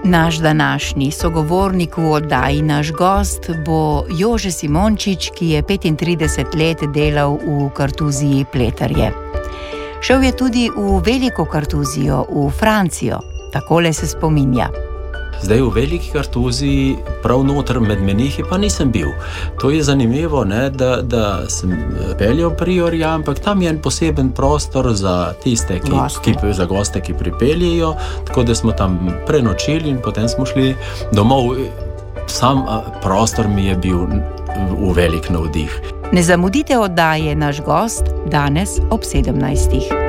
Naš današnji sogovornik v oddaji Naš gost bo Jože Simončič, ki je 35 let delal v kartuziji Pleterje. Šel je tudi v veliko kartuzijo, v Francijo. Takole se spominja. Zdaj v veliki kartuziji, prav noter med menihi pa nisem bil. To je zanimivo, ne, da sem peljal priorja, ampak tam je en poseben prostor za tiste, za goste, ki pripeljejo, tako da smo tam prenočili in potem smo šli domov. Sam prostor mi je bil v velik navdih. Ne zamudite oddaje Naš gost danes ob 17.